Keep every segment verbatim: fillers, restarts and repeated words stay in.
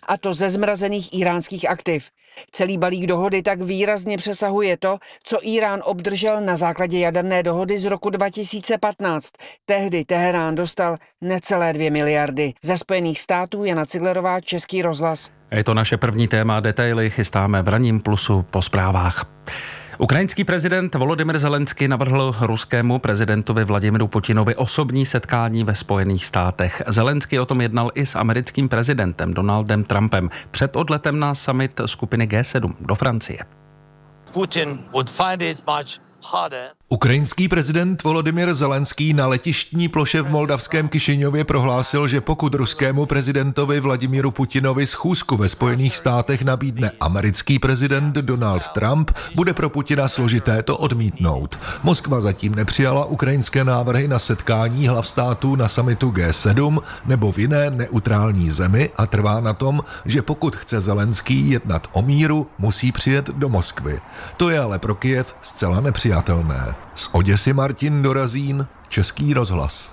a to ze zmrazených íránských aktiv. Celý balík dohody tak výrazně přesahuje to, co Írán obdržel na základě jaderné dohody z roku dva tisíce patnáct. Tehdy Teherán dostal necelé dvě miliardy. Ze Spojených států Jana Ciglerová, Český rozhlas. Je to naše první téma, detaily chystáme v ranním plusu po zprávách. Ukrajinský prezident Volodymyr Zelenský navrhl ruskému prezidentovi Vladimiru Putinovi osobní setkání ve Spojených státech. Zelenský o tom jednal i s americkým prezidentem Donaldem Trumpem před odletem na summit skupiny G sedm do Francie. Putin would find it much harder. Ukrajinský prezident Volodymyr Zelenský na letištní ploše v moldavském Kišiňově prohlásil, že pokud ruskému prezidentovi Vladimíru Putinovi schůzku ve Spojených státech nabídne americký prezident Donald Trump, bude pro Putina složité to odmítnout. Moskva zatím nepřijala ukrajinské návrhy na setkání hlav států na summitu G sedm nebo v jiné neutrální zemi a trvá na tom, že pokud chce Zelenský jednat o míru, musí přijet do Moskvy. To je ale pro Kyjev zcela nepřijatelné. Z Oděsy Martin Dorazín, Český rozhlas.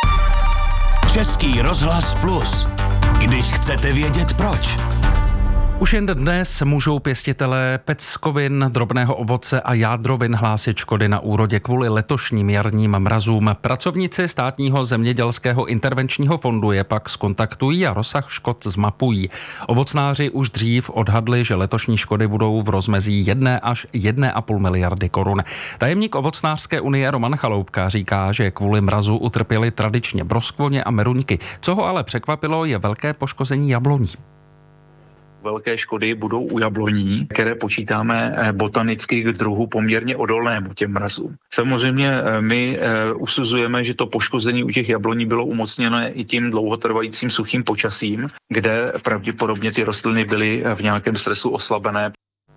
Český rozhlas plus. Když chcete vědět proč. Už jen dnes můžou pěstitelé peckovin, drobného ovoce a jádrovin hlásit škody na úrodě kvůli letošním jarním mrazům. Pracovníci státního zemědělského intervenčního fondu je pak zkontaktují a rozsah škod zmapují. Ovocnáři už dřív odhadli, že letošní škody budou v rozmezí jedné až jedné a půl miliardy korun. Tajemník ovocnářské unie Roman Chaloupka říká, že kvůli mrazu utrpěli tradičně broskvoně a meruňky. Co ho ale překvapilo, je velké poškození jabloní. Velké škody budou u jabloní, které počítáme botanických druhů poměrně odolnému těm mrazům. Samozřejmě my usuzujeme, že to poškození u těch jabloní bylo umocněné i tím dlouhotrvajícím suchým počasím, kde pravděpodobně ty rostliny byly v nějakém stresu oslabené.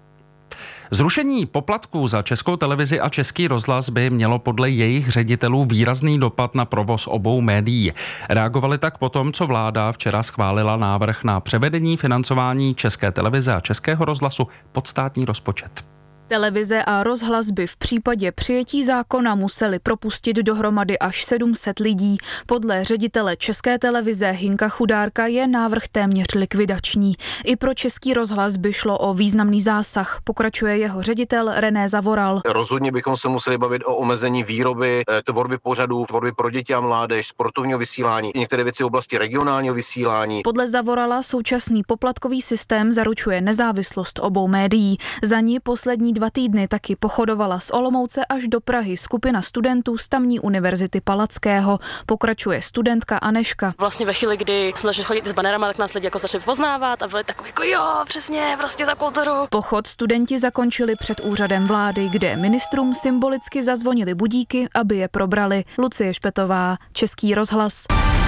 Zrušení poplatků za Českou televizi a Český rozhlas by mělo podle jejich ředitelů výrazný dopad na provoz obou médií. Reagovali tak po tom, co vláda včera schválila návrh na převedení financování České televize a Českého rozhlasu pod státní rozpočet. Televize a rozhlas by v případě přijetí zákona museli propustit dohromady až sedm set lidí. Podle ředitele České televize Hinka Chudárka je návrh téměř likvidační. I pro Český rozhlas by šlo o významný zásah, pokračuje jeho ředitel René Zavoral. Rozhodně bychom se museli bavit o omezení výroby, tvorby pořadů, tvorby pro děti a mládež, sportovního vysílání, některé věci v oblasti regionálního vysílání. Podle Zavorala současný poplatkový systém zaručuje nezávislost obou médií. Za ní poslední dva týdny taky pochodovala z Olomouce až do Prahy skupina studentů z tamní univerzity Palackého. Pokračuje studentka Aneška. Vlastně ve chvíli, kdy jsme začali chodit s banerama, tak nás lidi jako začali poznávat a byli takový jako jo, přesně, prostě za kulturu. Pochod studenti zakončili před úřadem vlády, kde ministrům symbolicky zazvonili budíky, aby je probrali. Lucie Špetová, Český rozhlas.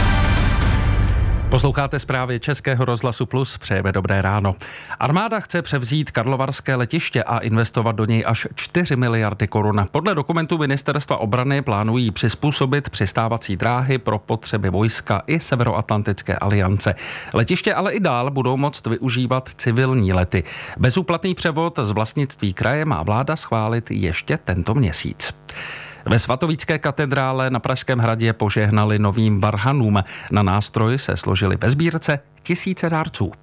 Posloucháte zprávy Českého rozhlasu Plus, přejeme dobré ráno. Armáda chce převzít karlovarské letiště a investovat do něj až čtyři miliardy korun. Podle dokumentů Ministerstva obrany plánují přizpůsobit přistávací dráhy pro potřeby vojska i Severoatlantické aliance. Letiště ale i dál budou moct využívat civilní lety. Bezúplatný převod z vlastnictví kraje má vláda schválit ještě tento měsíc. Ve svatovícké katedrále na Pražském hradě požehnali novým varhanům. Na nástroj se složili ve sbírce tisíce dárců.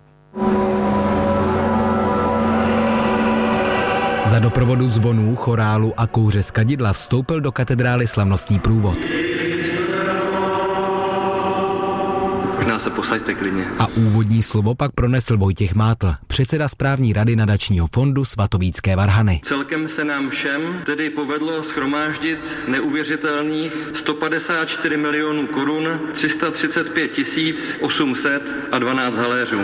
Za doprovodu zvonů, chorálu a kouře z kadidla vstoupil do katedrály slavnostní průvod. Možná se posaďte klidně. A úvodní slovo pak pronesl Vojtěch Mátl, předseda správní rady nadačního fondu Svatovícké varhany. Celkem se nám všem tedy povedlo shromáždit neuvěřitelných sto padesát čtyři milionů korun, tři sta třicet pět tisíc osm set a dvanáct haléřů.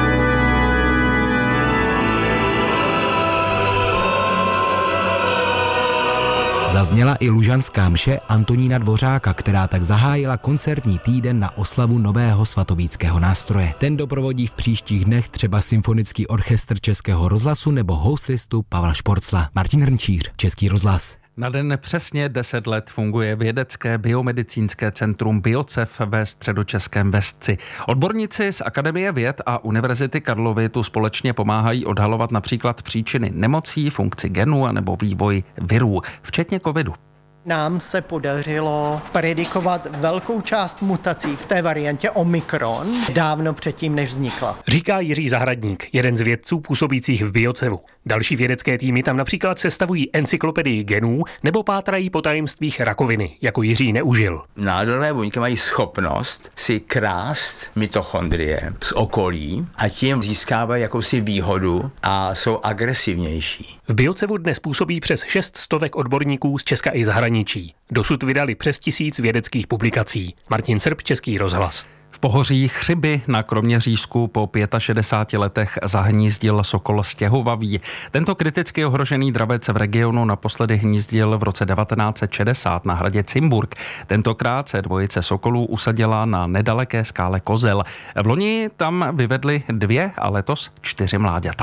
Zazněla i lužanská mše Antonína Dvořáka, která tak zahájila koncertní týden na oslavu nového svatovíckého nástroje. Ten doprovodí v příštích dnech třeba Symfonický orchestr Českého rozhlasu nebo housistu Pavla Šporcla. Martin Hrnčíř, Český rozhlas. Na den přesně deset let funguje vědecké biomedicínské centrum BioCev ve středočeském Vesci. Odborníci z Akademie věd a Univerzity Karlovy tu společně pomáhají odhalovat například příčiny nemocí, funkci genů nebo vývoj virů, včetně covidu. Nám se podařilo predikovat velkou část mutací v té variantě Omikron dávno předtím, než vznikla. Říká Jiří Zahradník, jeden z vědců působících v Biocevu. Další vědecké týmy tam například sestavují encyklopedii genů nebo pátrají po tajemstvích rakoviny, jako Jiří Neužil. Nádorové buňky mají schopnost si krást mitochondrie z okolí a tím získávají jakousi výhodu a jsou agresivnější. V Biocevu dnes působí přes šest stovek odborníků z Česka i zahraničí. Dosud vydali přes tisíc vědeckých publikací. Martin Srb, Český rozhlas. V pohoří Chřiby na Kroměřížsku po šedesáti pěti letech zahnízdil sokol stěhovavý. Tento kriticky ohrožený dravec v regionu naposledy hnízdil v roce devatenáct set šedesát na hradě Cimburg. Tentokrát se dvojice sokolů usadila na nedaleké skále Kozel. V loni tam vyvedli dvě a letos čtyři mláďata.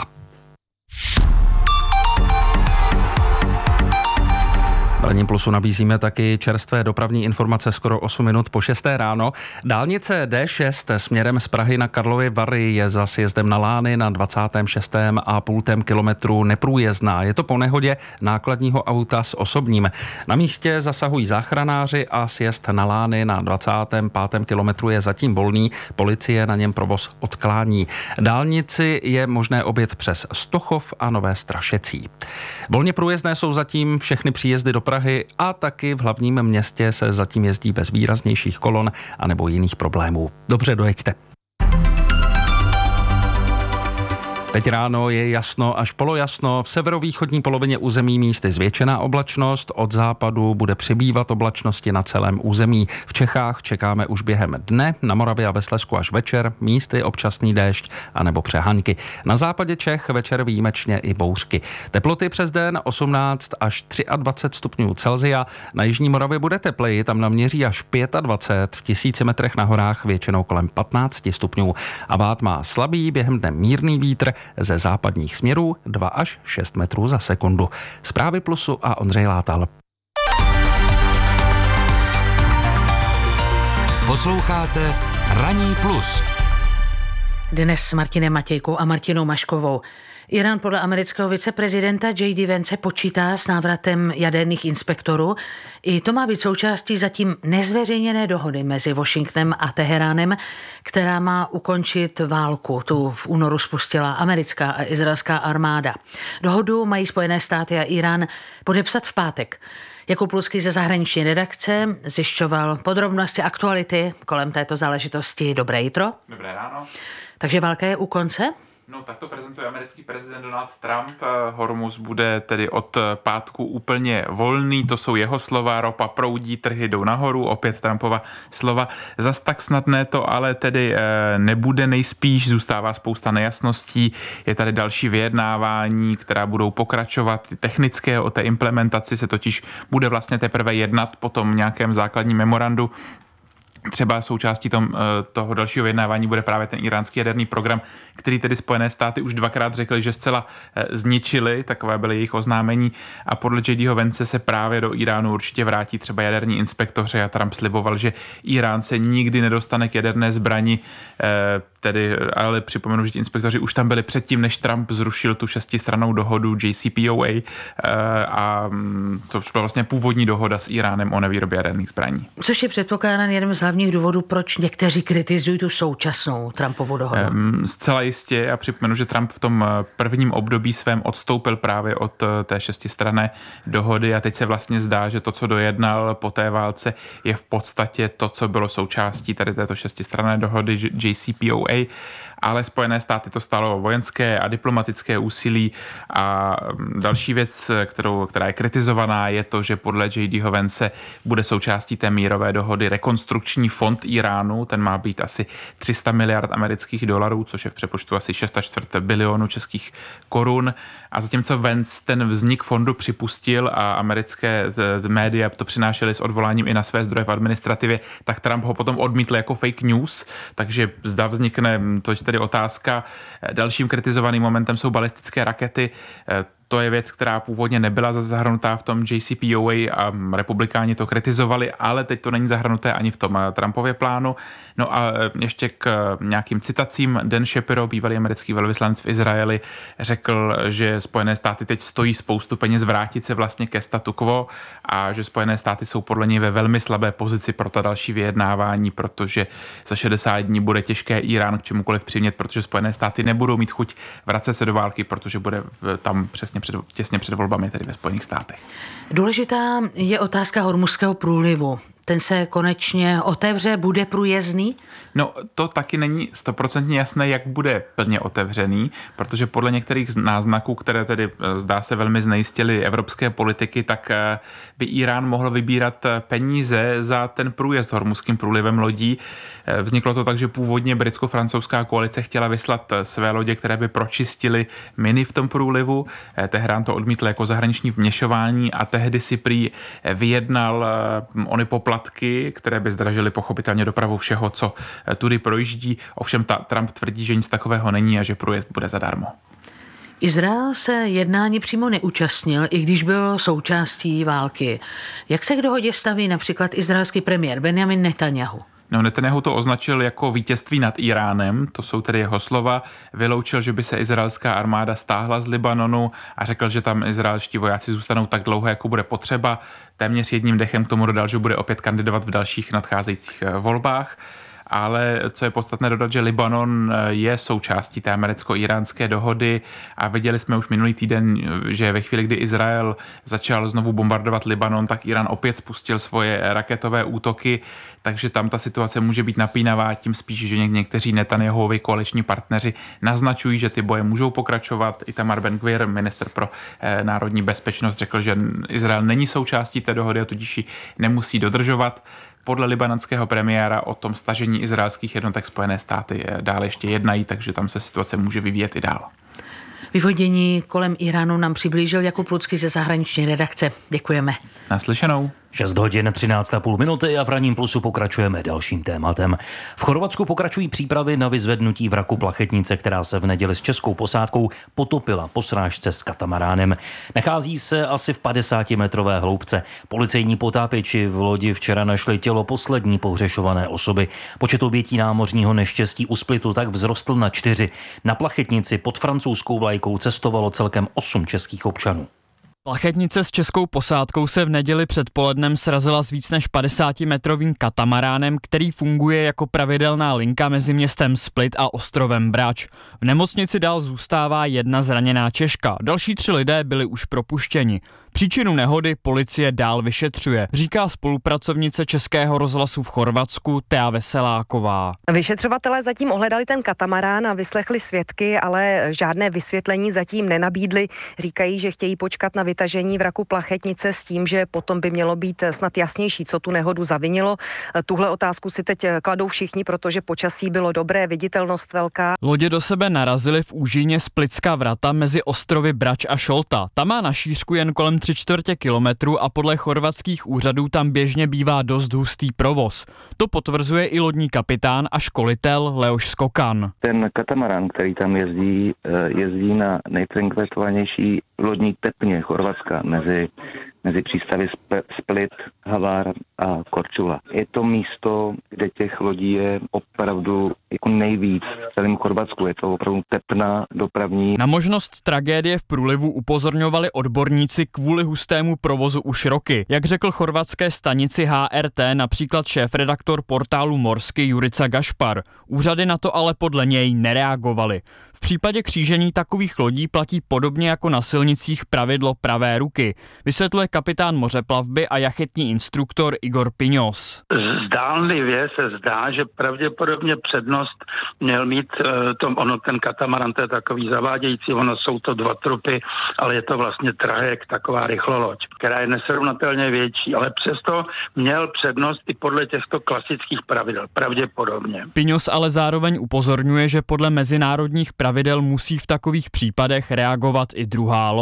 Braním Plusu nabízíme taky čerstvé dopravní informace skoro osm minut po šesté ráno. Dálnice D šest směrem z Prahy na Karlovy Vary je za sjezdem na Lány na dvacátém šestém a půltém kilometru neprůjezdná. Je to po nehodě nákladního auta s osobním. Na místě zasahují záchranáři a sjezd na Lány na dvacátém pátém kilometru je zatím volný. Policie na něm provoz odklání. Dálnici je možné objet přes Stochov a Nové Strašecí. Volně průjezdné jsou zatím všechny příjezdy do Prahy a taky v hlavním městě se zatím jezdí bez výraznějších kolon a nebo jiných problémů. Dobře, dojeďte. Teď ráno je jasno až polojasno. V severovýchodní polovině území místy zvětšená oblačnost. Od západu bude přibývat oblačnosti na celém území. V Čechách čekáme už během dne, na Moravě a ve Slezsku až večer, místy občasný déšť anebo přehaňky. Na západě Čech večer výjimečně i bouřky. Teploty přes den osmnáct až dvacet tři stupňů Celsia. Na jižní Moravě bude tepleji, tam naměří až dvacet pět, v tisíci metrech na horách většinou kolem patnáct stupňů. A vád má slabý, během dne mírný vítr, ze západních směrů dva až šest metrů za sekundu. Zprávy Plusu a Ondřej Látal. Posloucháte Ranní plus. Dnes s Martinem Matějkou a Martinou Maškovou. Irán podle amerického viceprezidenta J D Vance počítá s návratem jaderných inspektorů. I to má být součástí zatím nezveřejněné dohody mezi Washingtonem a Teheránem, která má ukončit válku. Tu v únoru spustila americká a izraelská armáda. Dohodu mají Spojené státy a Irán podepsat v pátek. Jakub Luský ze zahraniční redakce zjišťoval podrobnosti, aktuality kolem této záležitosti. Dobré jitro. Dobré ráno. Takže válka je u konce? No, tak to prezentuje americký prezident Donald Trump. Hormuz bude tedy od pátku úplně volný, to jsou jeho slova, ropa proudí, trhy jdou nahoru, opět Trumpova slova. Zas tak snadné to ale tedy nebude, nejspíš zůstává spousta nejasností, je tady další vyjednávání, která budou pokračovat, technické, o té implementaci se totiž bude vlastně teprve jednat po tom nějakém základním memorandu. Třeba součástí tom, toho dalšího vyjednávání bude právě ten iránský jaderný program, který tedy Spojené státy už dvakrát řekli, že zcela zničili, takové byly jejich oznámení a podle J D Vance se právě do Iránu určitě vrátí třeba jaderní inspektoři a Trump sliboval, že Irán se nikdy nedostane k jaderné zbrani, tedy, ale připomenu, že ti inspektoři už tam byli předtím, než Trump zrušil tu šestistrannou dohodu J C P O A a to už byla vlastně původní dohoda s Iránem o nevýrobě jaderných zbraní. Což je předpokládán jeden z hlavních důvodů, proč někteří kritizují tu současnou Trumpovu dohodu. Um, zcela jistě a připomenu, že Trump v tom prvním období svém odstoupil právě od té šestistranné dohody a teď se vlastně zdá, že to, co dojednal po té válce, je v podstatě to, co bylo součástí tady této šestistranné dohody J C P O A, ale Spojené státy to stálo vojenské a diplomatické úsilí a další věc, kterou, která je kritizovaná, je to, že podle J D Vance bude součástí té mírové dohody rekonstrukční fond Iránu, ten má být asi tři sta miliard amerických dolarů, což je v přepočtu asi šest a čtvrt bilionu českých korun. A zatímco Vance ten vznik fondu připustil a americké média to přinášely s odvoláním i na své zdroje v administrativě, tak Trump ho potom odmítl jako fake news, takže zda vznikne, to je tedy otázka. Dalším kritizovaným momentem jsou balistické rakety. To je věc, která původně nebyla zahrnutá v tom J C P O A a republikáni to kritizovali, ale teď to není zahrnuté ani v tom Trumpově plánu. No a ještě k nějakým citacím. Dan Shapiro, bývalý americký velvyslanec v Izraeli, řekl, že Spojené státy teď stojí spoustu peněz vrátit se vlastně ke statu quo a že Spojené státy jsou podle něj ve velmi slabé pozici pro ta další vyjednávání, protože za šedesát dní bude těžké Irán k čemukoliv přimět, protože Spojené státy nebudou mít chuť vracet se do války, protože bude tam přesně před, těsně před volbami, tedy ve Spojených státech. Důležitá je otázka Hormuzského průlivu. Ten se konečně otevře, bude průjezdný? No, to taky není stoprocentně jasné, jak bude plně otevřený, protože podle některých náznaků, které tedy zdá se velmi znejistily evropské politiky, tak by Irán mohl vybírat peníze za ten průjezd Hormuzským průlivem lodí. Vzniklo to tak, že původně britsko-francouzská koalice chtěla vyslat své lodě, které by pročistily miny v tom průlivu. Teherán to odmítl jako zahraniční vměšování a tehdy si prý vyjednal ony poplatky, které by zdražily pochopitelně dopravu všeho, co tudy projíždí. Ovšem ta Trump tvrdí, že nic takového není a že průjezd bude zadarmo. Izrael se jednání přímo neúčastnil, i když byl součástí války. Jak se k dohodě staví například izraelský premiér Benjamin Netanyahu? No, Netanyahu to označil jako vítězství nad Iránem, to jsou tedy jeho slova. Vyloučil, že by se izraelská armáda stáhla z Libanonu a řekl, že tam izraelští vojáci zůstanou tak dlouho, jako bude potřeba. Téměř jedním dechem k tomu dodal, že bude opět kandidovat v dalších nadcházejících volbách. Ale co je podstatné dodat, že Libanon je součástí té americko-iránské dohody a viděli jsme už minulý týden, že ve chvíli, kdy Izrael začal znovu bombardovat Libanon, tak Irán opět spustil svoje raketové útoky, takže tam ta situace může být napínavá, tím spíš, že někteří Netanyahuovi koaliční partneři naznačují, že ty boje můžou pokračovat. Itamar Ben-Gvir, ministr pro eh, národní bezpečnost, řekl, že Izrael není součástí té dohody a tudíž ji nemusí dodržovat. Podle libanonského premiéra o tom stažení izraelských jednotek Spojené státy dále ještě jednají, takže tam se situace může vyvíjet i dál. Vyvodění kolem Iránu nám přiblížil Jakub Lucký ze zahraniční redakce. Děkujeme. Naslyšenou. šest hodin třináct a půl minuty a v Ranním plusu pokračujeme dalším tématem. V Chorvatsku pokračují přípravy na vyzvednutí vraku plachetnice, která se v neděli s českou posádkou potopila po srážce s katamaránem. Nachází se asi v padesátimetrové hloubce. Policejní potápěči v lodi včera našli tělo poslední pohřešované osoby. Počet obětí námořního neštěstí u Splitu tak vzrostl na čtyři. Na plachetnici pod francouzskou vlajkou cestovalo celkem osm českých občanů. Plachetnice s českou posádkou se v neděli předpolednem srazila s víc než padesátimetrovým katamaránem, který funguje jako pravidelná linka mezi městem Split a ostrovem Brač. V nemocnici dál zůstává jedna zraněná Češka, další tři lidé byli už propuštěni. Příčinu nehody policie dál vyšetřuje, říká spolupracovnice Českého rozhlasu v Chorvatsku Thea Veseláková. Vyšetřovatelé zatím ohledali ten katamarán a vyslechli svědky, ale žádné vysvětlení zatím nenabídli. Říkají, že chtějí počkat na vytažení vraku plachetnice s tím, že potom by mělo být snad jasnější, co tu nehodu zavinilo. Tuhle otázku si teď kladou všichni, protože počasí bylo dobré, viditelnost velká. Lodě do sebe narazily v úžině Splitská vrata mezi ostrovy Brač a Šolta. Ta má na šířku jen kolem tři čtvrtě kilometru a podle chorvatských úřadů tam běžně bývá dost hustý provoz. To potvrzuje i lodní kapitán a školitel Leoš Skokan. Ten katamarán, který tam jezdí, jezdí na nejfrekventovanější lodní tepně Chorvatska mezi, mezi přístavy Split, Hvar a Korčula. Je to místo, kde těch lodí je opravdu jako nejvíc v celém Chorvatsku. Je to opravdu tepná dopravní. Na možnost tragédie v průlivu upozorňovali odborníci kvůli hustému provozu už roky. Jak řekl chorvatské stanici H R T například šéfredaktor portálu Morsky Jurica Gašpar. Úřady na to ale podle něj nereagovaly. V případě křížení takových lodí platí podobně jako na silnicích pravidlo pravé ruky, vysvětluje kapitán mořeplavby a jachetní instruktor Igor Piňos. Zdánlivě se zdá, že pravděpodobně přednost měl mít tom, ono, ten katamaran, to je takový zavádějící, ono jsou to dva trupy, ale je to vlastně trajekt, taková rychloloď, která je nesrovnatelně větší, ale přesto měl přednost i podle těchto klasických pravidel, pravděpodobně. Piňos ale zároveň upozorňuje, že podle mezinárodních pravidel musí v takových případech reagovat i druhá loď.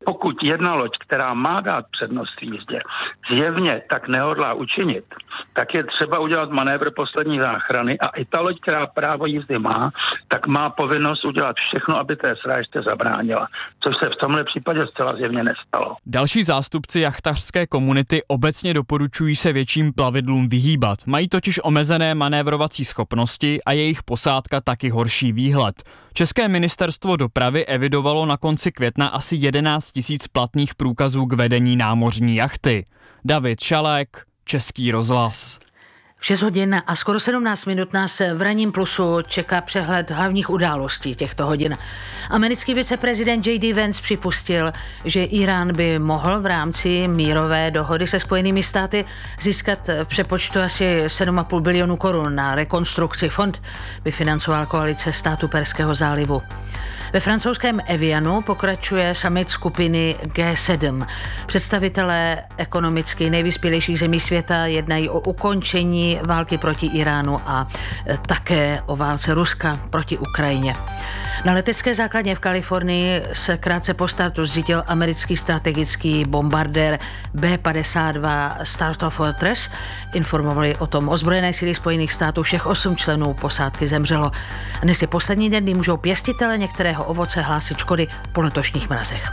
Pokud jedna loď, která má dát přednost jízdě, zjevně tak nehodlá učinit, tak je třeba udělat manévr poslední záchrany a i ta loď, která právo jízdy má, tak má povinnost udělat všechno, aby té srážce zabránila, což se v tomhle případě zcela zjevně nestalo. Další zástupci jachtařské komunity obecně doporučují se větším plavidlům vyhýbat. Mají totiž omezené manévrovací schopnosti a jejich posádka taky horší výhled. České ministerstvo dopravy evidovalo na konci května asi jedenáct tisíc platných průkazů k vedení námořní jachty. David Šalek, Český rozhlas. V šest hodin a skoro sedmnáct minut nás v Ranním plusu čeká přehled hlavních událostí těchto hodin. Americký viceprezident J D Vance připustil, že Irán by mohl v rámci mírové dohody se Spojenými státy získat v přepočtu asi sedm a půl bilionu korun na rekonstrukci. Fond by financoval koalice států Perského zálivu. Ve francouzském Evianu pokračuje summit skupiny G sedm. Představitelé ekonomicky nejvyspělejších zemí světa jednají o ukončení války proti Iránu a také o válce Ruska proti Ukrajině. Na letecké základně v Kalifornii se krátce po startu zřítil americký strategický bombardér B padesát dva Stratofortress. Informovali o tom ozbrojené síly Spojených států, všech osm členů posádky zemřelo. Dnes je poslední den, kdy můžou pěstitele některého ovoce hlásit škody po letošních mrazech.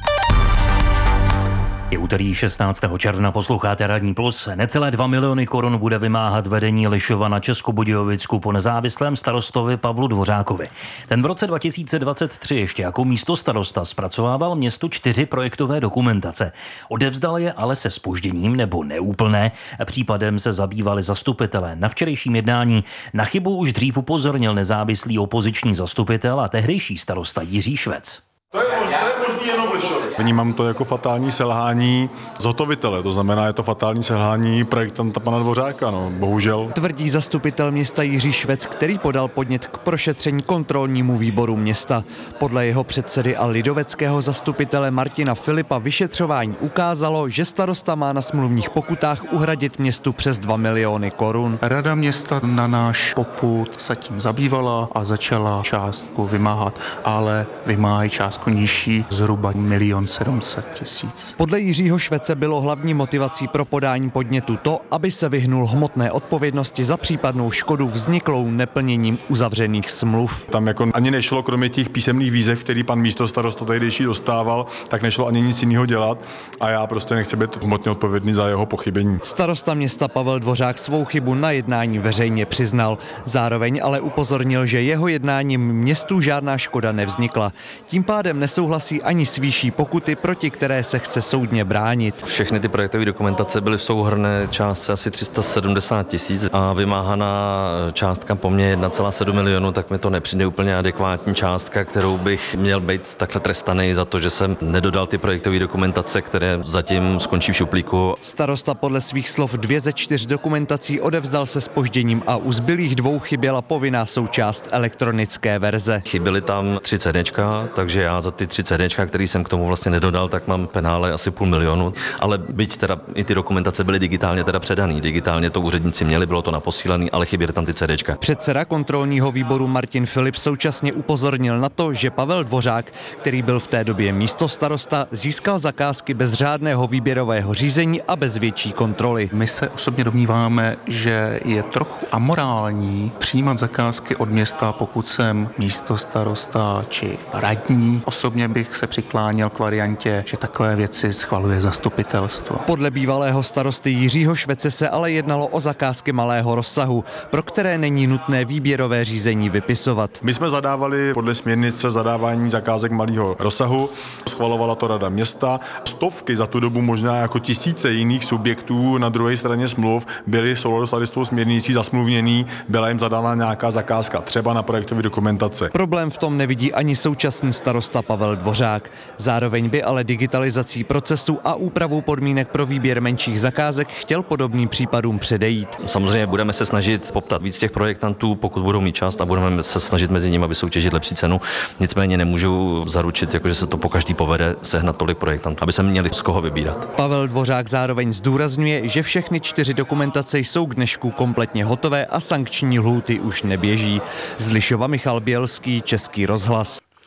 Je úterý šestnáctého června, posloucháte Ranní plus. Necelé dva miliony korun bude vymáhat vedení Lišova na Českobudějovicku po nezávislém starostovi Pavlu Dvořákovi. Ten v roce dva tisíce dvacet tři ještě jako místostarosta zpracovával městu čtyři projektové dokumentace. Odevzdal je ale se zpožděním nebo neúplné. Případem se zabývali zastupitelé. Na včerejším jednání na chybu už dřív upozornil nezávislý opoziční zastupitel a tehdejší starosta Jiří Švec. To je možné, to je možný jenom Lišovi. Vnímám to jako fatální selhání zhotovitele, to znamená, je to fatální selhání projektanta pana Dvořáka, no, bohužel. Tvrdí zastupitel města Jiří Švec, který podal podnět k prošetření kontrolnímu výboru města. Podle jeho předsedy a lidoveckého zastupitele Martina Filipa vyšetřování ukázalo, že starosta má na smluvních pokutách uhradit městu přes dva miliony korun. Rada města na náš popud se tím zabývala a začala částku vymáhat, ale vymáhají částku nižší, zhruba milion sedm set tisíc. Podle Jiřího Švece bylo hlavní motivací pro podání podnětu to, aby se vyhnul hmotné odpovědnosti za případnou škodu vzniklou neplněním uzavřených smluv. Tam jako ani nešlo, kromě těch písemných výzev, který pan místostarosta tehdejší dostával, tak nešlo ani nic jiného dělat a já prostě nechci být hmotně odpovědný za jeho pochybení. Starosta města Pavel Dvořák svou chybu na jednání veřejně přiznal. Zároveň ale upozornil, že jeho jednáním městu žádná škoda nevznikla. Tím pádem nesouhlasí ani s výší pokuty, proti které se chce soudně bránit. Všechny ty projektové dokumentace byly v souhrnné částce asi tři sta sedmdesát tisíc a vymáhaná částka po mně jedna celá sedm milionu, tak mi to nepřijde úplně adekvátní částka, kterou bych měl být takhle trestaný za to, že jsem nedodal ty projektové dokumentace, které zatím skončí v šuplíku. Starosta podle svých slov dvě ze čtyř dokumentací odevzdal se zpožděním a u zbylých dvou chyběla povinná součást elektronické verze. Chyběly tam tři CDčka, takže já za ty tři CDčka, který jsem k tomu vlastně nedodal, tak mám penále asi půl milionu, ale byť teda i ty dokumentace byly digitálně teda předaný, digitálně to úředníci měli, bylo to naposílaný, ale chyběly tam ty CDčka. Předseda kontrolního výboru Martin Filip současně upozornil na to, že Pavel Dvořák, který byl v té době místostarosta, získal zakázky bez řádného výběrového řízení a bez větší kontroly. My se osobně domníváme, že je trochu amorální přijímat zakázky od města, pokud jsem místostarosta či radní. Osobně bych se přikláněl k variantě, že takové věci schvaluje zastupitelstvo. Podle bývalého starosty Jiřího Švece se ale jednalo o zakázky malého rozsahu, pro které není nutné výběrové řízení vypisovat. My jsme zadávali podle směrnice zadávání zakázek malého rozsahu, schvalovala to rada města. Stovky za tu dobu, možná jako tisíce jiných subjektů na druhé straně smluv byly v souladu s listou směrnicí zasmluvněný, byla jim zadána nějaká zakázka, třeba na projektové dokumentace. Problém v tom nevidí ani současný starosta Pavel Dvořák. Zároveň by ale digitalizací procesu a úpravou podmínek pro výběr menších zakázek chtěl podobným případům předejít. Samozřejmě budeme se snažit poptat víc těch projektantů, pokud budou mít čas, a budeme se snažit mezi nimi vysoutěžit lepší cenu. Nicméně nemůžu zaručit, jako že se to po každý povede sehnat tolik projektantů, aby se měli z koho vybírat. Pavel Dvořák zároveň zdůrazňuje, že všechny čtyři dokumentace jsou k dnešku kompletně hotové a sankční lhůty už neběží. Z Lišova Michal Bělský, Český rozhlas.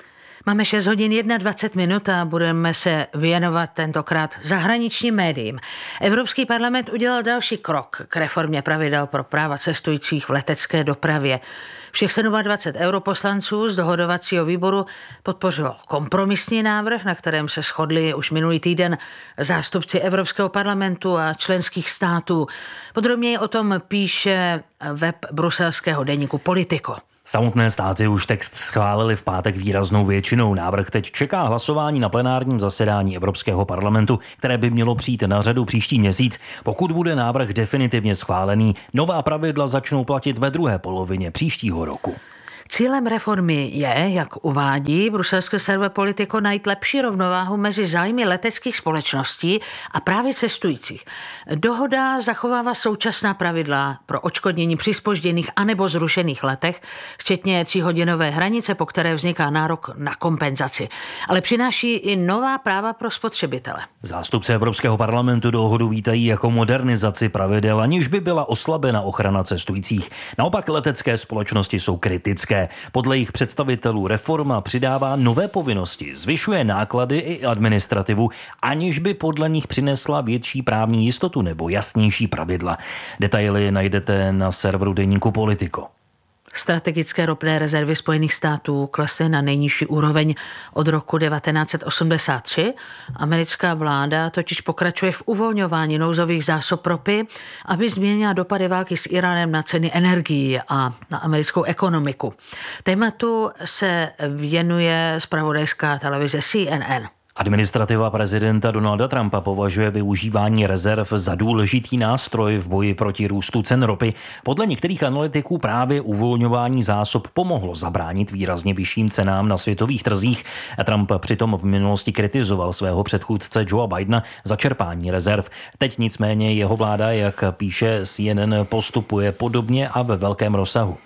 Máme šest hodin dvacet jedna minut a budeme se věnovat tentokrát zahraničním médiím. Evropský parlament udělal další krok k reformě pravidel pro práva cestujících v letecké dopravě. Všech dvacet sedm europoslanců z dohodovacího výboru podpořilo kompromisní návrh, na kterém se shodli už minulý týden zástupci Evropského parlamentu a členských států. Podrobněji o tom píše web bruselského deníku Politico. Samotné státy už text schválili v pátek výraznou většinou. Návrh teď čeká hlasování na plenárním zasedání Evropského parlamentu, které by mělo přijít na řadu příští měsíc. Pokud bude návrh definitivně schválený, nová pravidla začnou platit ve druhé polovině příštího roku. Cílem reformy je, jak uvádí bruselský server Politico, najít lepší rovnováhu mezi zájmy leteckých společností a právě cestujících. Dohoda zachovává současná pravidla pro odškodnění při zpožděných anebo zrušených letech, včetně tříhodinové hranice, po které vzniká nárok na kompenzaci. Ale přináší i nová práva pro spotřebitele. Zástupci Evropského parlamentu dohodu vítají jako modernizaci pravidel, aniž by byla oslabena ochrana cestujících. Naopak letecké společnosti jsou kritické. Podle jejich představitelů reforma přidává nové povinnosti, zvyšuje náklady i administrativu, aniž by podle nich přinesla větší právní jistotu nebo jasnější pravidla. Detaily najdete na serveru deníku Politico. Strategické ropné rezervy Spojených států klesly na nejnižší úroveň od roku devatenáct set osmdesát tři. Americká vláda totiž pokračuje v uvolňování nouzových zásob ropy, aby zmírnila dopady války s Iránem na ceny energií a na americkou ekonomiku. Tématu se věnuje zpravodajská televize C N N. Administrativa prezidenta Donalda Trumpa považuje využívání rezerv za důležitý nástroj v boji proti růstu cen ropy. Podle některých analytiků právě uvolňování zásob pomohlo zabránit výrazně vyšším cenám na světových trzích. Trump přitom v minulosti kritizoval svého předchůdce Joea Bidena za čerpání rezerv. Teď nicméně jeho vláda, jak píše C N N, postupuje podobně a ve velkém rozsahu.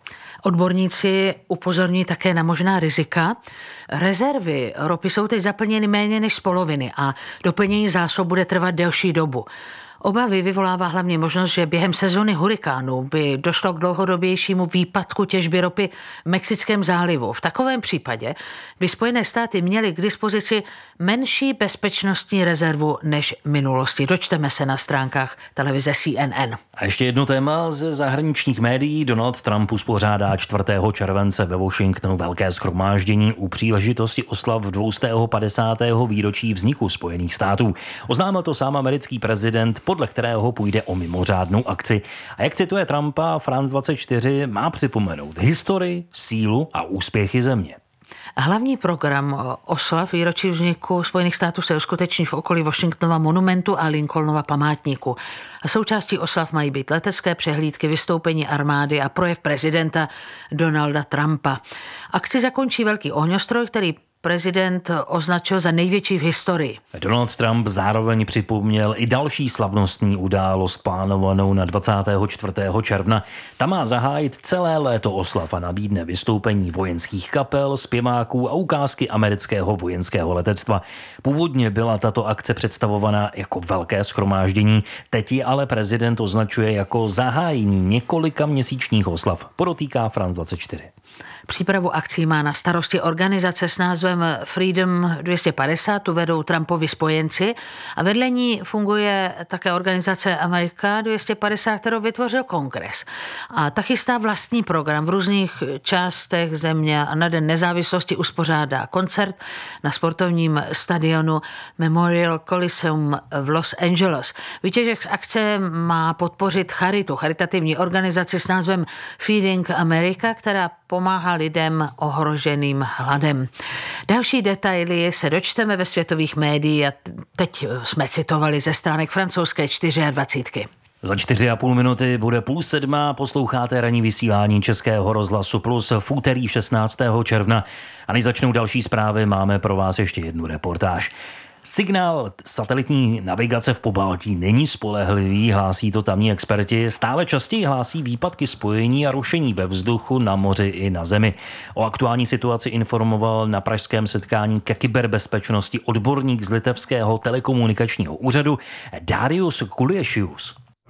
Odborníci upozorní také na možná rizika. Rezervy ropy jsou teď zaplněny méně než z poloviny a doplnění zásob bude trvat delší dobu. Obavy vyvolává hlavně možnost, že během sezóny hurikánů by došlo k dlouhodobějšímu výpadku těžby ropy v Mexickém zálivu. V takovém případě by Spojené státy měly k dispozici menší bezpečnostní rezervu než v minulosti. Dočteme se na stránkách televize C N N. A ještě jedno téma ze zahraničních médií. Donald Trump uspořádá čtvrtého července ve Washingtonu velké shromáždění u příležitosti oslav dvěstého padesátého výročí vzniku Spojených států. Oznámil to sám americký prezident, podle kterého půjde o mimořádnou akci. A jak cituje Trumpa, France dvacet čtyři má připomenout historii, sílu a úspěchy země. Hlavní program oslav výročí vzniku Spojených států se uskuteční v okolí Washingtonova monumentu a Lincolnova památníku. A součástí oslav mají být letecké přehlídky, vystoupení armády a projev prezidenta Donalda Trumpa. Akci zakončí velký ohňostroj, který prezident označil za největší v historii. Donald Trump zároveň připomněl i další slavnostní událost plánovanou na dvacátého čtvrtého června. Ta má zahájit celé léto oslav a nabídne vystoupení vojenských kapel, zpěváků a ukázky amerického vojenského letectva. Původně byla tato akce představovaná jako velké shromáždění, teď ji ale prezident označuje jako zahájení několika měsíčních oslav, podotýká France dvacet čtyři. Přípravu akcí má na starosti organizace s názvem Freedom dvě stě padesát, tu vedou Trumpovi spojenci a vedle ní funguje také organizace Amerika dvě stě padesát, kterou vytvořil kongres. A ta chystá vlastní program v různých částech země a na Den nezávislosti uspořádá koncert na sportovním stadionu Memorial Coliseum v Los Angeles. Výtěžek akce má podpořit charitu, charitativní organizaci s názvem Feeding America, která pomáhá lidem ohroženým hladem. Další detaily se dočteme ve světových médiích a teď jsme citovali ze stránek francouzské dvacet čtyři. Za čtyři a půl minuty bude půl sedmá, posloucháte ranní vysílání Českého rozhlasu Plus v úterý šestnáctého června a než začnou další zprávy, máme pro vás ještě jednu reportáž. Signál satelitní navigace v Pobaltí není spolehlivý, hlásí to tamní experti. Stále častěji hlásí výpadky spojení a rušení ve vzduchu, na moři i na zemi. O aktuální situaci informoval na pražském setkání ke kyberbezpečnosti odborník z Litevského telekomunikačního úřadu Darius Kuliešius.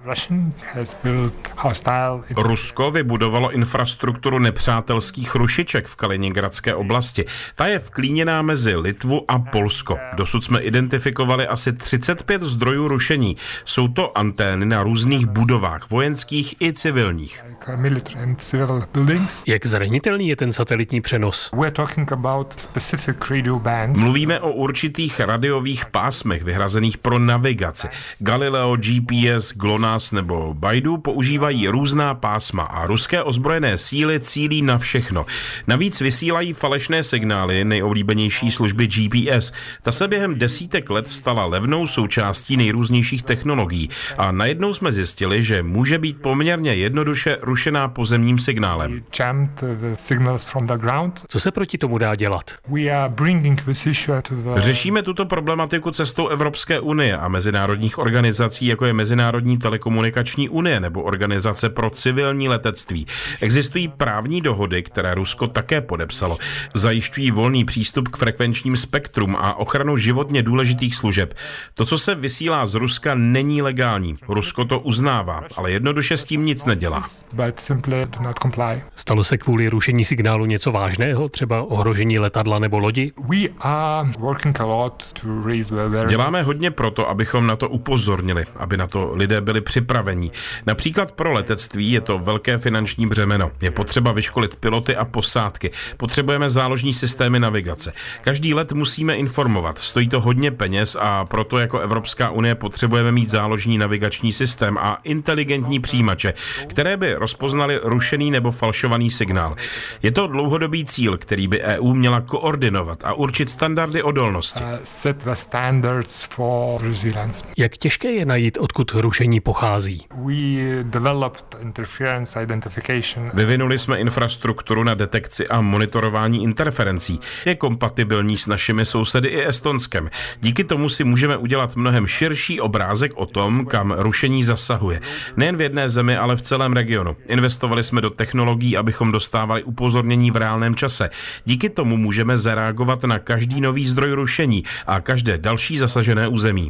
Rusko vybudovalo infrastrukturu nepřátelských rušiček v Kaliningradské oblasti. Ta je vklíněná mezi Litvu a Polsko. Dosud jsme identifikovali asi třicet pět zdrojů rušení. Jsou to antény na různých budovách, vojenských i civilních. Jak zranitelný je ten satelitní přenos? Mluvíme o určitých radiových pásmech vyhrazených pro navigaci. Galileo, G P S, GLONASS nebo Baidu používají různá pásma a ruské ozbrojené síly cílí na všechno. Navíc vysílají falešné signály nejoblíbenější služby G P S. Ta se během desítek let stala levnou součástí nejrůznějších technologií a najednou jsme zjistili, že může být poměrně jednoduše rušená pozemním signálem. Co se proti tomu dá dělat? Řešíme tuto problematiku cestou Evropské unie a mezinárodních organizací, jako je Mezinárodní telekomunikační unie nebo Organizace pro civilní letectví. Existují právní dohody, které Rusko také podepsalo. Zajišťují volný přístup k frekvenčním spektrům a ochranu životně důležitých služeb. To, co se vysílá z Ruska, není legální. Rusko to uznává, ale jednoduše s tím nic nedělá. Stalo se kvůli rušení signálu něco vážného, třeba ohrožení letadla nebo lodi? Děláme hodně proto, abychom na to upozornili, aby na to lidé byli připraveni. Například pro letectví je to velké finanční břemeno. Je potřeba vyškolit piloty a posádky. Potřebujeme záložní systémy navigace. Každý let musíme informovat. Stojí to hodně peněz a proto jako Evropská unie potřebujeme mít záložní navigační systém a inteligentní přijímače, které by rozpoznaly rušený nebo falšovaný signál. Je to dlouhodobý cíl, který by E U měla koordinovat a určit standardy odolnosti. Jak těžké je najít, odkud rušení pochází? Vyvinuli jsme infrastrukturu na detekci a monitorování interferencí. Je kompatibilní s našimi sousedy i Estonskem. Díky tomu si můžeme udělat mnohem širší obrázek o tom, kam rušení zasahuje. Nejen v jedné zemi, ale v celém regionu. Investovali jsme do technologií, abychom dostávali upozornění v reálném čase. Díky tomu můžeme zareagovat na každý nový zdroj rušení a každé další zasažené území.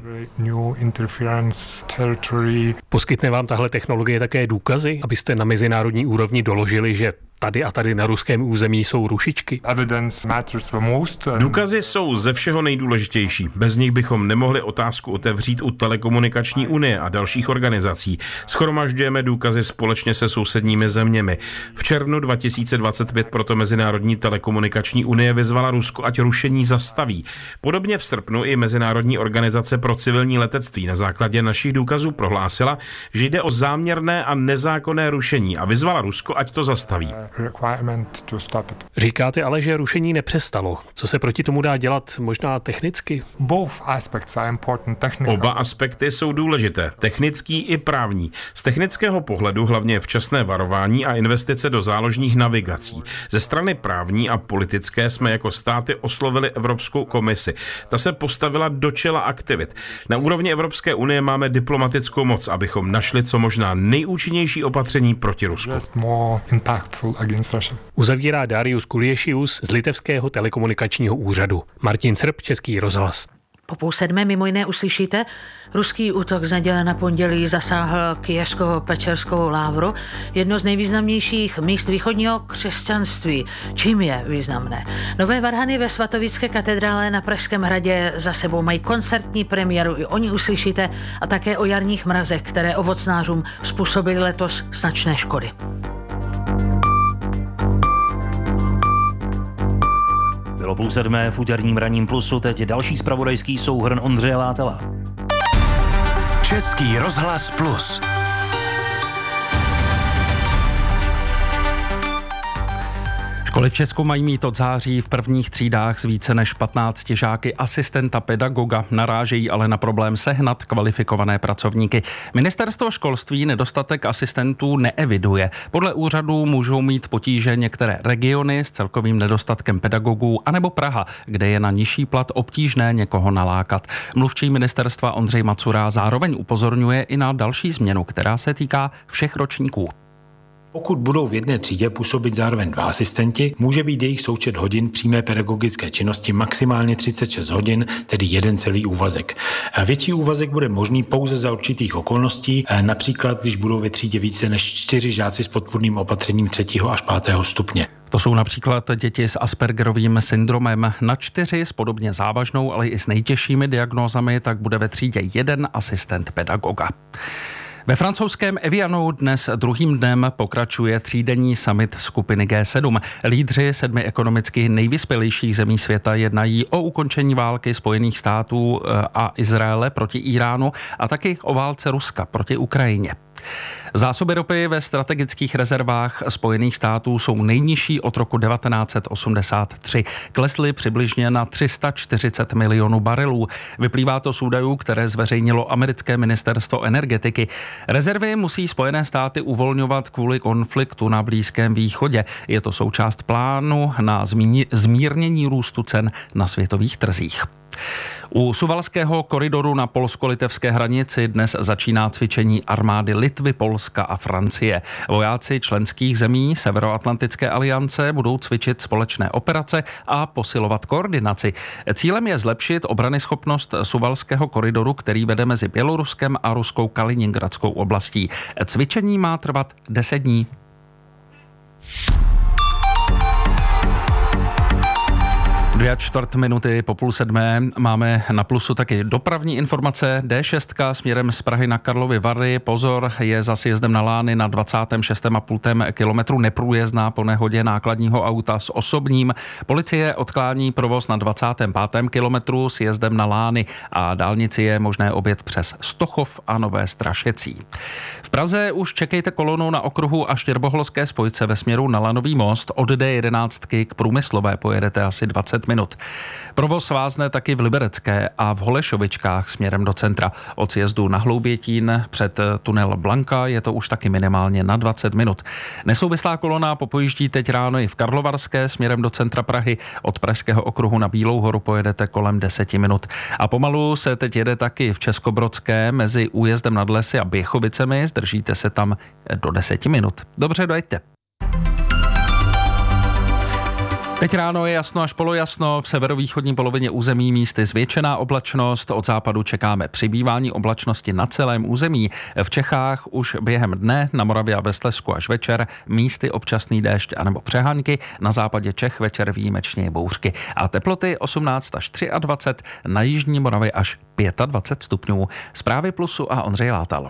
Poskytne vám tahle technologie také důkazy, abyste na mezinárodní úrovni doložili, že tady a tady na ruském území jsou rušičky? Důkazy jsou ze všeho nejdůležitější. Bez nich bychom nemohli otázku otevřít u Telekomunikační unie a dalších organizací. Shromažďujeme důkazy společně se sousedními zeměmi. V červnu dva tisíce dvacet pět proto Mezinárodní telekomunikační unie vyzvala Rusko, ať rušení zastaví. Podobně v srpnu i Mezinárodní organizace pro civilní letectví na základě našich důkazů prohlásila, že jde o záměrné a nezákonné rušení a vyzvala Rusko, ať to zastaví. Říkáte ale, že rušení nepřestalo. Co se proti tomu dá dělat, možná technicky? Oba aspekty jsou důležité, technický i právní. Z technického pohledu hlavně včasné varování a investice do záložních navigací. Ze strany právní a politické jsme jako státy oslovili Evropskou komisi. Ta se postavila do čela aktivit. Na úrovni Evropské unie máme diplomatickou moc, abychom našli co možná nejúčinnější opatření proti Rusku. Uzavírá Darius Kuliešius z Litevského telekomunikačního úřadu. Martin Srb, Český rozhlas. Po půl sedmé mimo jiné uslyšíte, ruský útok z neděle na pondělí zasáhl Kyjevsko-Pečerskou lávru, jedno z nejvýznamnějších míst východního křesťanství. Čím je významné? Nové varhany ve svatovícké katedrále na Pražském hradě za sebou mají koncertní premiéru, i oni uslyšíte, a také o jarních mrazech, které ovocnářům způsobily letos značné škody. Bylo půl sedmé v úterním Ranním plusu, teď další zpravodajský souhrn Ondřeje Látela. Český rozhlas plus. Školy v Česku mají mít od září v prvních třídách s více než patnácti žáky asistenta pedagoga, narážejí ale na problém sehnat kvalifikované pracovníky. Ministerstvo školství nedostatek asistentů neeviduje. Podle úřadů můžou mít potíže některé regiony s celkovým nedostatkem pedagogů, anebo Praha, kde je na nižší plat obtížné někoho nalákat. Mluvčí ministerstva Ondřej Macura zároveň upozorňuje i na další změnu, která se týká všech ročníků. Pokud budou v jedné třídě působit zároveň dva asistenti, může být jejich součet hodin přímé pedagogické činnosti maximálně třicet šest hodin, tedy jeden celý úvazek. Větší úvazek bude možný pouze za určitých okolností, například když budou ve třídě více než čtyři žáci s podpůrným opatřením třetího až pátého stupně. To jsou například děti s Aspergerovým syndromem. Na čtyři s podobně závažnou, ale i s nejtěžšími diagnózami, tak bude ve třídě jeden asistent pedagoga. Ve francouzském Evianu dnes druhým dnem pokračuje třídenní summit skupiny G sedm. Lídři sedmi ekonomicky nejvyspělejších zemí světa jednají o ukončení války Spojených států a Izraele proti Iránu a taky o válce Ruska proti Ukrajině. Zásoby ropy ve strategických rezervách Spojených států jsou nejnižší od roku devatenáct set osmdesát tři. Klesly přibližně na tři sta čtyřicet milionů barelů. Vyplývá to z údajů, které zveřejnilo americké ministerstvo energetiky. Rezervy musí Spojené státy uvolňovat kvůli konfliktu na Blízkém východě. Je to součást plánu na zmírnění růstu cen na světových trzích. U Suwalského koridoru na polsko-litevské hranici dnes začíná cvičení armády Litvy, Polska a Francie. Vojáci členských zemí Severoatlantické aliance budou cvičit společné operace a posilovat koordinaci. Cílem je zlepšit obranyschopnost Suwalského koridoru, který vede mezi Běloruskem a ruskou Kaliningradskou oblastí. Cvičení má trvat deset dní. Dvě a čtvrt minuty po půl sedmé máme na Plusu taky dopravní informace. D šest směrem z Prahy na Karlovy Vary. Pozor, je za sjezdem na Lány na dvacátém šestém a půl kilometru neprůjezdná po nehodě nákladního auta s osobním. Policie odklání provoz na dvacátém pátém kilometru s jezdem na Lány a dálnici je možné objet přes Stochov a Nové Strašecí. V Praze už čekejte kolonu na okruhu a Štěrboholské spojce ve směru na Lanový most. Od D jedenáct k Průmyslové pojedete asi dvacet minut. Provoz vázne taky v Liberecké a v Holešovičkách směrem do centra. Od sjezdu na Hloubětín před tunel Blanka je to už taky minimálně na dvacet minut. Nesouvislá kolona popojíždí teď ráno i v Karlovarské směrem do centra Prahy. Od Pražského okruhu na Bílou horu pojedete kolem deseti minut. A pomalu se teď jede taky v Českobrodské mezi újezdem nad Lesy a Běchovicemi. Zdržíte se tam do deseti minut. Dobře, dojďte. Teď ráno je jasno až polojasno, v severovýchodní polovině území místy zvětšená oblačnost, od západu čekáme přibývání oblačnosti na celém území. V Čechách už během dne, na Moravě a ve Slezsku až večer, místy občasný déšť anebo přehánky, na západě Čech večer výjimečně bouřky. A teploty osmnáct až dvacet tři, na jižní Moravě až dvacet pět stupňů. Zprávy Plusu a Ondřej Látal.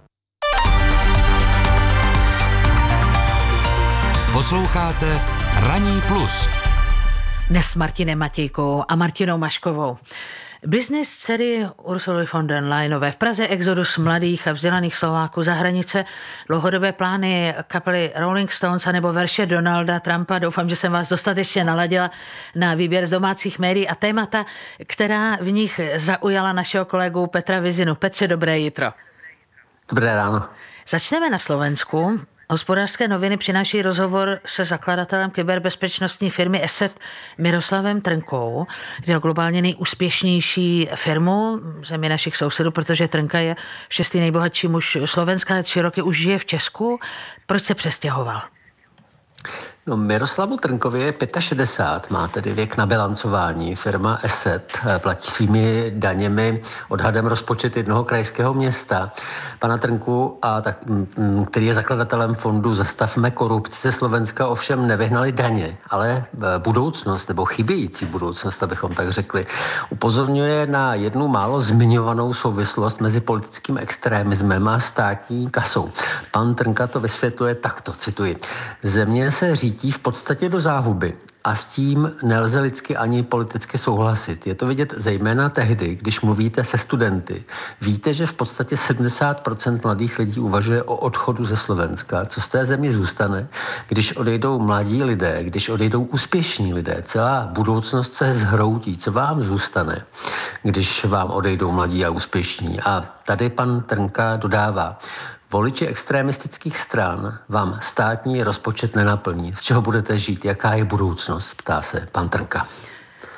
Posloucháte Ranní plus. Dnes s Martinem Matějkou a Martinou Maškovou. Biznis dcery Ursuly von der Leyenové v Praze, exodus mladých a vzdělaných Slováků za hranice, dlouhodobé plány kapely Rolling Stones a nebo verše Donalda Trumpa. Doufám, že jsem vás dostatečně naladila na výběr z domácích médií a témata, která v nich zaujala našeho kolegu Petra Vizinu. Petře, dobré jitro. Dobré ráno. Začneme na Slovensku. Hospodářské noviny přináší rozhovor se zakladatelem kyberbezpečnostní firmy Asset Miroslavem Trnkou, kde o globálně nejúspěšnější firmu zemi našich sousedů, protože Trnka je šestý nejbohatší muž Slovenska, tři roky už žije v Česku. Proč se přestěhoval? No, Miroslavu Trnkovi je šedesát pět, má tedy věk na bilancování. Firma Asset platí svými daněmi odhadem rozpočet jednoho krajského města. Pana Trnku, a tak, který je zakladatelem fondu Zastavme korupci Slovenska, ovšem nevyhnali daně, ale budoucnost, nebo chybějící budoucnost, abychom tak řekli, upozorňuje na jednu málo zmiňovanou souvislost mezi politickým extrémismem a státní kasou. Pan Trnka to vysvětluje takto, cituji. Země se řítí v podstatě do záhuby a s tím nelze lidsky ani politicky souhlasit. Je to vidět zejména tehdy, když mluvíte se studenty. Víte, že v podstatě sedmdesát procent mladých lidí uvažuje o odchodu ze Slovenska. Co z té země zůstane, když odejdou mladí lidé, když odejdou úspěšní lidé? Celá budoucnost se zhroutí. Co vám zůstane, když vám odejdou mladí a úspěšní? A tady pan Trnka dodává, voliči extremistických stran vám státní rozpočet nenaplní. Z čeho budete žít? Jaká je budoucnost? Ptá se pan Trnka.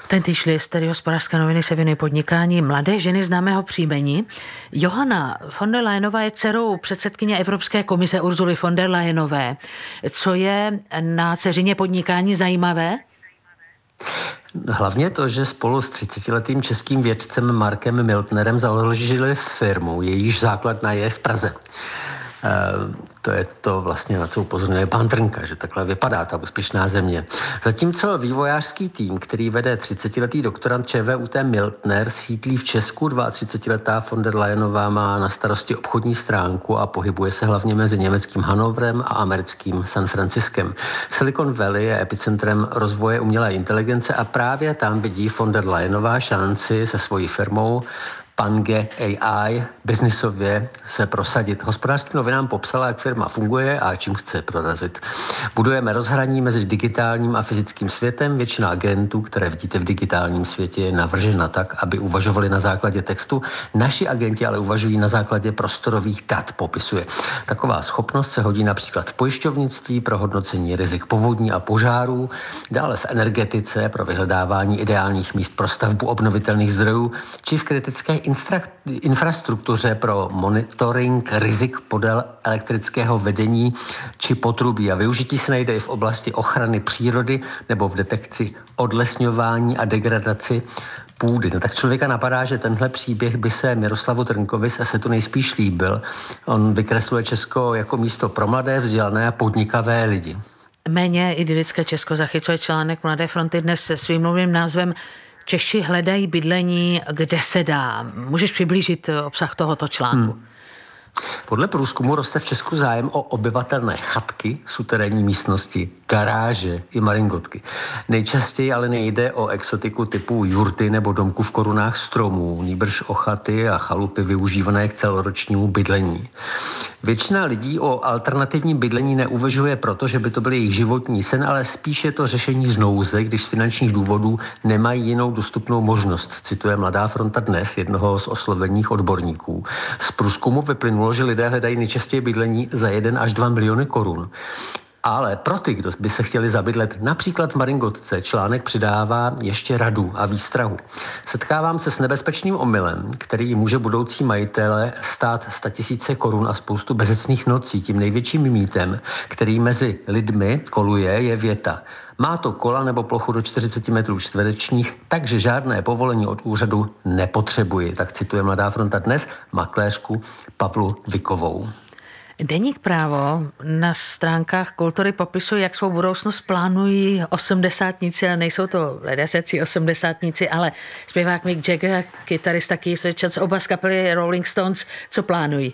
Tentýž list, tedy Hospodářské noviny, se věnuje podnikání mladé ženy známého příjmení. Johanna von der Leyenová je dcerou předsedkyně Evropské komise Ursuly von der Leyenové. Co je na dceřině podnikání zajímavé? Hlavně to, že spolu s třicetiletým českým vědcem Markem Miltnerem založili firmu, jejíž základna je v Praze. E, to je to vlastně, na co upozorňuje pan Trnka, že takhle vypadá ta úspěšná země. Zatímco vývojářský tým, který vede třicetiletý doktorant ČVUT Miltner, sídlí v Česku, třicetiletá von der Leyenová má na starosti obchodní stránku a pohybuje se hlavně mezi německým Hanovrem a americkým San Franciskem. Silicon Valley je epicentrem rozvoje umělé inteligence a právě tam vidí von der Leyenová šanci se svojí firmou Pange A I biznisově se prosadit. Hospodářským novinám popsala, jak firma funguje a čím chce prorazit. Budujeme rozhraní mezi digitálním a fyzickým světem. Většina agentů, které vidíte v digitálním světě, je navržena tak, aby uvažovali na základě textu. Naši agenti ale uvažují na základě prostorových dat, popisuje. Taková schopnost se hodí například v pojišťovnictví pro hodnocení rizik povodní a požárů, dále v energetice pro vyhledávání ideálních míst pro stavbu obnovitelných zdrojů, či v kritické infrastruktuře pro monitoring rizik podél elektrického vedení či potrubí. A využití se najde i v oblasti ochrany přírody nebo v detekci odlesňování a degradaci půdy. No tak člověka napadá, že tenhle příběh by se Miroslavu Trnkovi z Esetu nejspíš líbil. On vykresluje Česko jako místo pro mladé, vzdělané a podnikavé lidi. Méně idylické Česko zachycuje článek Mladé fronty dnes se svým novým názvem Češi hledají bydlení, kde se dá. Můžeš přiblížit obsah tohoto článku? Hmm. Podle průzkumu roste v Česku zájem o obyvatelné chatky, suterénní místnosti, garáže i maringotky. Nejčastěji ale nejde o exotiku typu jurty nebo domku v korunách stromů, nýbrž o chaty a chalupy využívané k celoročnímu bydlení. Většina lidí o alternativním bydlení neuvažuje proto, že by to byl jejich životní sen, ale spíš je to řešení z nouze, když z finančních důvodů nemají jinou dostupnou možnost. Cituje Mladá fronta dnes jednoho z oslovených odborníků. Z průzkumu vyplynulo, že lidé hledají nejčastěji bydlení za jeden až dva miliony korun. Ale pro ty, kdo by se chtěli zabydlet například v maringotce, článek přidává ještě radu a výstrahu. Setkávám se s nebezpečným omylem, který může budoucí majitele stát statisíce korun a spoustu bezecných nocí. Tím největším mýtem, který mezi lidmi koluje, je věta: má to kola nebo plochu do čtyřicet metrů čtverečních, takže žádné povolení od úřadu nepotřebuji. Tak cituje Mladá fronta dnes makléřku Pavlu Vikovou. Deník Právo na stránkách Kultury popisuje, jak svou budoucnost plánují osmdesátníci, ale nejsou to ledasecí osmdesátníci, ale zpěvák Mick Jagger, kytarista Keith Richards, oba z kapely Rolling Stones. Co plánují?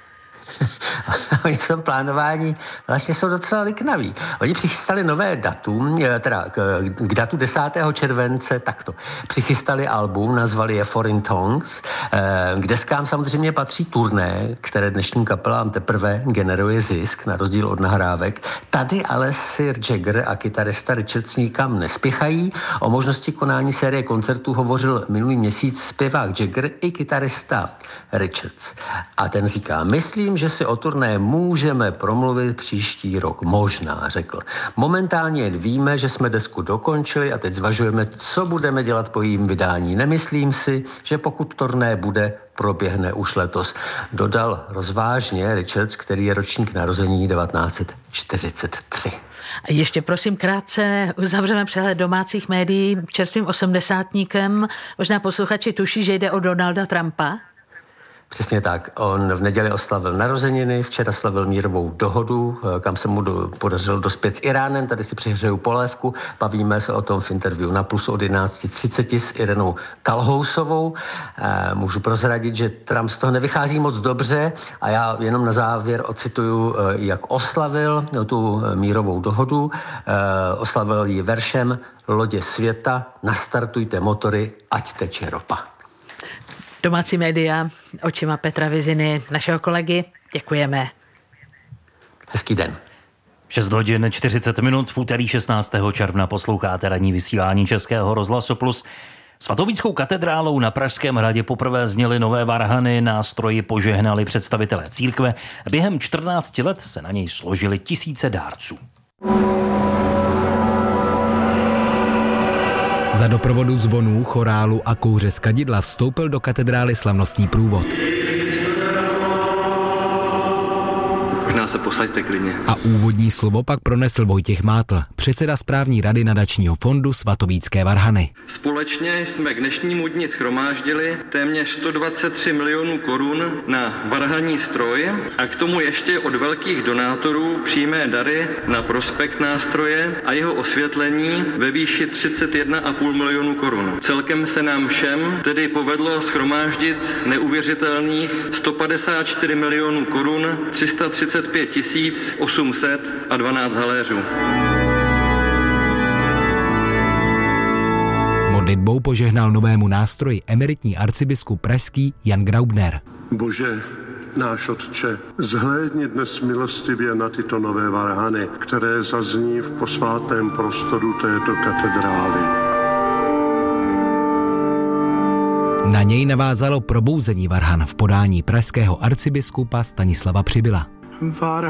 Oni v tom plánování vlastně jsou docela liknaví. Oni přichystali nové datum, teda k, k datu desátého července takto. Přichystali album, nazvali je Foreign Tongues, k deskám samozřejmě patří turné, které dnešním kapelám teprve generuje zisk, na rozdíl od nahrávek. Tady ale Sir Jagger a kytarista Richards nikam nespěchají. O možnosti konání série koncertů hovořil minulý měsíc zpěvák Jagger i kytarista Richards. A ten říká: myslím, že si o turné můžeme promluvit příští rok. Možná, řekl. Momentálně jen víme, že jsme desku dokončili a teď zvažujeme, co budeme dělat po jejím vydání. Nemyslím si, že pokud turné bude, proběhne už letos. Dodal rozvážně Richards, který je ročník narození devatenáct set čtyřicet tři. Ještě prosím krátce uzavřeme přehled domácích médií čerstvým osmdesátníkem. Možná posluchači tuší, že jde o Donalda Trumpa. Přesně tak. On v neděli oslavil narozeniny, včera slavil mírovou dohodu, kam se mu do, podařilo dospět s Iránem. Tady si přihřeju polévku. Bavíme se o tom v interview na Plus od jedenáct třicet s Irenou Kalhousovou. E, můžu prozradit, že Trump z toho nevychází moc dobře a já jenom na závěr ocituju, jak oslavil tu mírovou dohodu. E, oslavil ji veršem: lodě světa, nastartujte motory, ať teče ropa. Domácí média očima Petra Viziny, našeho kolegy. Děkujeme. Hezký den. šest hodin čtyřicet minut v úterý šestnáctého června posloucháte ranní vysílání Českého rozhlasu Plus. Svatovíckou katedrálou na Pražském hradě poprvé zněly nové varhany, nástroji požehnali představitelé církve. Během čtrnácti let se na něj složili tisíce dárců. Za doprovodu zvonů, chorálu a kouře z kadidla vstoupil do katedrály slavnostní průvod. Možná se posaďte klidně. A úvodní slovo pak pronesl Vojtěch Mátl, předseda správní rady nadačního fondu Svatovícké varhany. Společně jsme k dnešnímu dni shromáždili téměř sto dvacet tři milionů korun na varhanní stroj a k tomu ještě od velkých donátorů přímé dary na prospekt nástroje a jeho osvětlení ve výši třicet jedna a půl milionu korun. Celkem se nám všem tedy povedlo shromáždit neuvěřitelných sto padesát čtyři milionů korun, tři sta třicet pět tisíc osm set a dvanáct haléřů. Modlitbou požehnal novému nástroji emeritní arcibiskup pražský Jan Graubner. Bože, náš Otče, zhlédni dnes milostivě na tyto nové varhany, které zazní v posvátném prostoru této katedrály. Na něj navázalo probouzení varhan v podání pražského arcibiskupa Stanislava Přibyla. Varhany